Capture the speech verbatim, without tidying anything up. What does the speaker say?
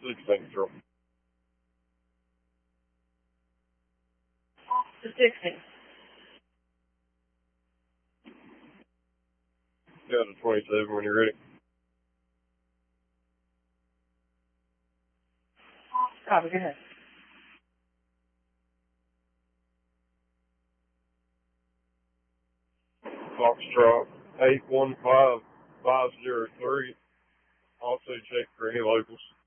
sixteen control. The sixteen. Got a twenty-seven when you're ready. Copy, go ahead. Foxtrot eight one five five zero three. Also check for any locals.